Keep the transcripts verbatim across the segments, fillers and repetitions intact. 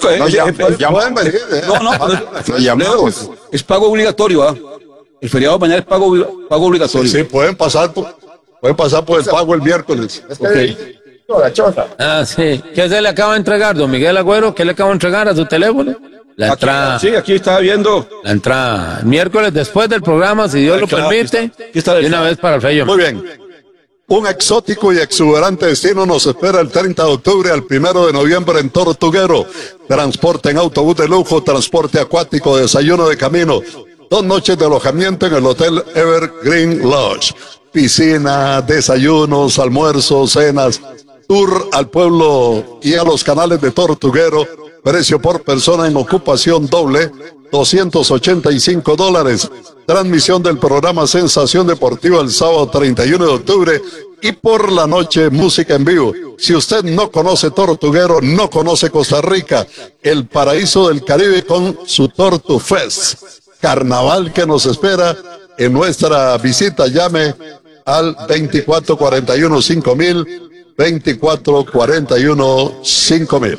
eh, No, eh, ya, eh, ya pueden venir. eh. no, no, pero- Lo llamamos. es pago obligatorio, ¿ah? El feriado de mañana es pago, pago obligatorio. Sí, pueden pasar por, pueden pasar por el pago el miércoles. Ok. La choza. Ah, sí. ¿Qué se le acaba de entregar, don Miguel Agüero? ¿Qué le acaba de entregar a su teléfono? La entrada. Sí, aquí estaba viendo. La entrada. El miércoles después del programa, si Dios Ah, lo claro, permite. aquí está- aquí está la Y una entrada. vez para el Fello. Muy bien. Un exótico y exuberante destino nos espera el treinta de octubre al primero de noviembre en Tortuguero. Transporte en autobús de lujo, transporte acuático, desayuno de camino. Dos noches de alojamiento en el Hotel Evergreen Lodge. Piscina, desayunos, almuerzos, cenas. Tour al pueblo y a los canales de Tortuguero. Precio por persona en ocupación doble, doscientos ochenta y cinco dólares. Transmisión del programa Sensación Deportiva el sábado treinta y uno de octubre y por la noche música en vivo. Si usted no conoce Tortuguero, no conoce Costa Rica, el paraíso del Caribe con su Tortu Fest. Carnaval que nos espera en nuestra visita. Llame al veinticuatro cuarenta y uno cinco mil, veinticuatro cuarenta y uno cinco mil.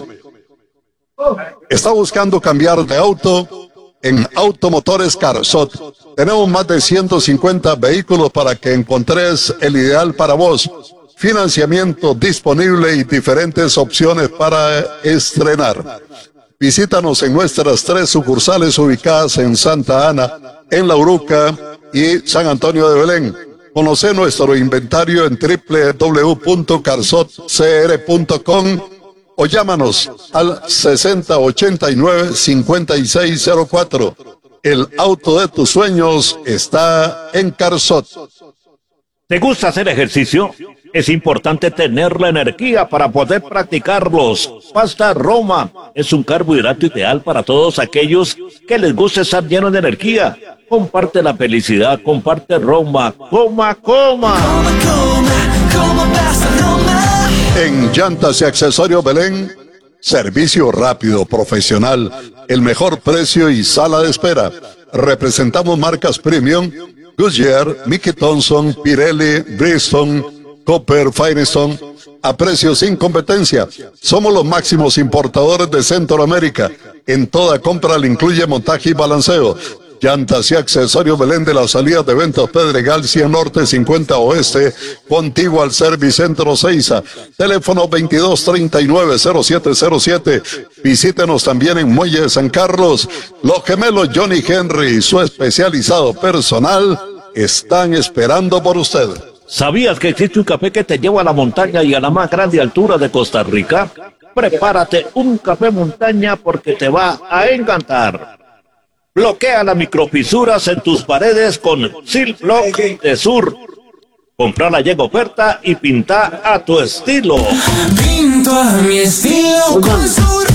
¿Está buscando cambiar de auto? En Automotores Carzot tenemos más de ciento cincuenta vehículos para que encontres el ideal para vos. Financiamiento disponible y diferentes opciones para estrenar. Visítanos en nuestras tres sucursales ubicadas en Santa Ana, en La Uruca y San Antonio de Belén. Conoce nuestro inventario en doble u doble u doble u punto carzot c r punto com o llámanos al sesenta ochenta y nueve cincuenta y seis cero cuatro. El auto de tus sueños está en Carzot. ¿Te gusta hacer ejercicio? Es importante tener la energía para poder practicarlos. Pasta Roma es un carbohidrato ideal para todos aquellos que les gusta estar llenos de energía. Comparte la felicidad, comparte Roma. Coma, coma. En Llantas y Accesorios Belén, servicio rápido, profesional, el mejor precio y sala de espera. Representamos marcas premium, Goodyear, Mickey Thompson, Pirelli, Bridgestone, Copper, Firestone, a precios sin competencia. Somos los máximos importadores de Centroamérica. En toda compra le incluye montaje y balanceo. Llantas y Accesorios Belén de la salida de Ventas Pedregal cien Norte cincuenta Oeste, contiguo al Servicentro Seiza. Teléfono veintidós treinta y nueve cero siete cero siete. Visítenos también en Muelle de San Carlos. Los gemelos Johnny Henry y su especializado personal están esperando por usted. ¿Sabías que existe un café que te lleva a la montaña y a la más grande altura de Costa Rica? Prepárate un café montaña porque te va a encantar. Bloquea las microfisuras en tus paredes con Silblock de Sur. Comprala llega oferta y pinta a tu estilo. Pinto a mi estilo con Sur.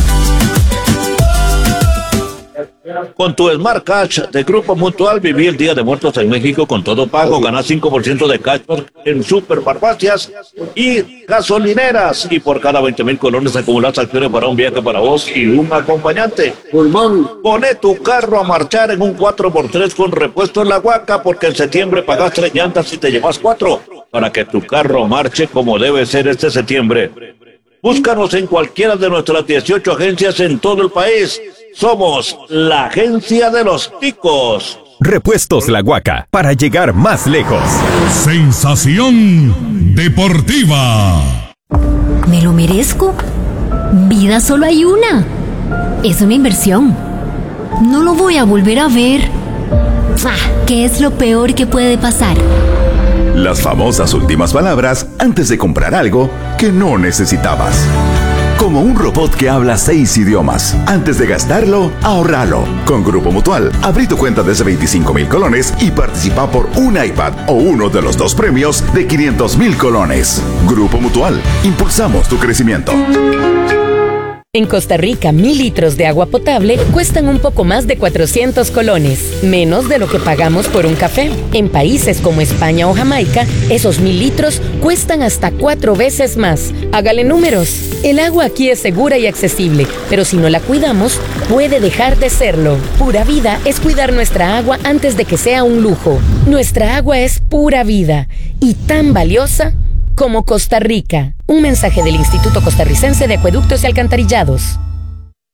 Con tu Smart Cash de Grupo Mutual, viví el Día de Muertos en México con todo pago. Gana cinco por ciento de cashback en superfarmacias y gasolineras. Y por cada veinte mil colones acumulas acciones para un viaje para vos y un acompañante. Pone tu carro a marchar en un cuatro por tres con repuesto en la Huaca, porque en septiembre pagas tres llantas y te llevas cuatro, para que tu carro marche como debe ser este septiembre. Búscanos en cualquiera de nuestras dieciocho agencias en todo el país. Somos la agencia de los ticos. Repuestos La Huaca, para llegar más lejos. Sensación deportiva. ¿Me lo merezco? Vida solo hay una. Es una inversión. No lo voy a volver a ver. Ah, ¿qué es lo peor que puede pasar? Las famosas últimas palabras antes de comprar algo que no necesitabas. Como un robot que habla seis idiomas. Antes de gastarlo, ahorralo. Con Grupo Mutual, abrí tu cuenta desde veinticinco mil colones y participa por un iPad o uno de los dos premios de quinientos mil colones. Grupo Mutual, impulsamos tu crecimiento. En Costa Rica, mil litros de agua potable cuestan un poco más de cuatrocientos colones, menos de lo que pagamos por un café. En países como España o Jamaica, esos mil litros cuestan hasta cuatro veces más. Hágale números. El agua aquí es segura y accesible, pero si no la cuidamos, puede dejar de serlo. Pura Vida es cuidar nuestra agua antes de que sea un lujo. Nuestra agua es pura vida y tan valiosa como Costa Rica. Un mensaje del Instituto Costarricense de Acueductos y Alcantarillados.